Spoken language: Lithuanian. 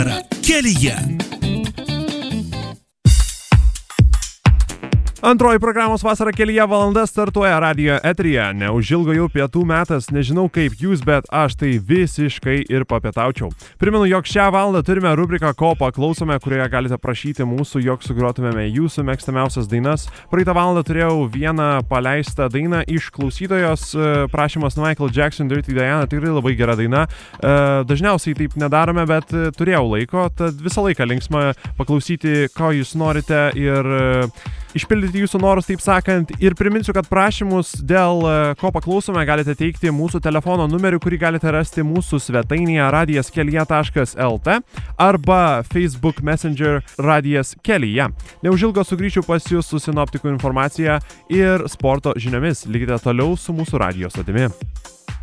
Kelyje. Antroji programos Vasara kelyje valanda startuoja radijo eteryje. Neužilgo jau pietų metas, nežinau kaip jūs, bet aš tai visiškai ir papietaučiau. Primenu, jog šią valandą turime rubriką Ko paklausome, kurioje galite prašyti mūsų, jog sugrotumėme jūsų mėgstamiausias dainas. Praeitą valandą turėjau vieną paleistą dainą iš klausytojos, prašymas Michael Jackson, Dirty Diana, tikrai labai gera daina. Dažniausiai taip nedarome, bet turėjau laiko, tad visą laiką linksma paklausyti, ko jūs norite ir išpildyti jūsų norus, taip sakant. Ir priminsiu, kad prašymus dėl ko paklausome galite teikti mūsų telefono numeriu, kurį galite rasti mūsų svetainėje radijaskelije.lt arba Facebook Messenger Radijas Kelyje. Neužilgo sugrįšiu pas jūs su sinoptikų informacija ir sporto žiniomis. Likite toliau su mūsų radijo stotimi.